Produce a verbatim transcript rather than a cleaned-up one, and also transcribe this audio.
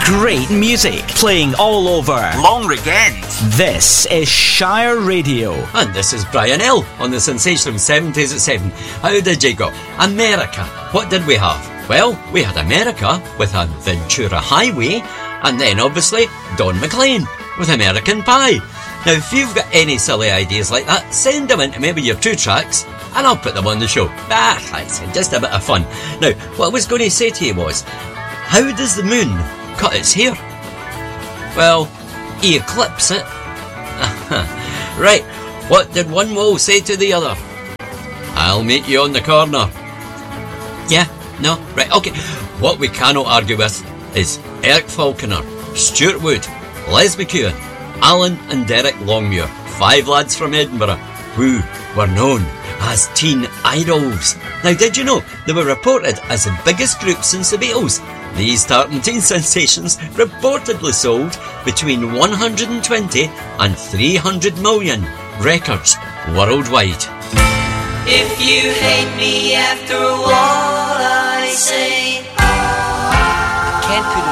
Great music playing all over Long Regent. This is Shire Radio. And this is Brian L. on the sensational seventies at seven. How did you go? America. What did we have? Well, we had America with a Ventura Highway, and then obviously Don McLean with American Pie. Now, if you've got any silly ideas like that, send them in to maybe your two tracks, and I'll put them on the show. Ah, I said, just a bit of fun. Now, what I was going to say to you was, how does the moon cut its hair? Well, he eclipses it. Right, what did one wall say to the other? I'll meet you on the corner. Yeah, no, right, okay. What we cannot argue with is Eric Falconer, Stuart Wood, Les McEwen, Alan and Derek Longmuir, five lads from Edinburgh, who were known as teen idols. Now, did you know they were reported as the biggest group since the Beatles? These starting teen sensations reportedly sold between one hundred twenty and three hundred million records worldwide. If you hate me after a while,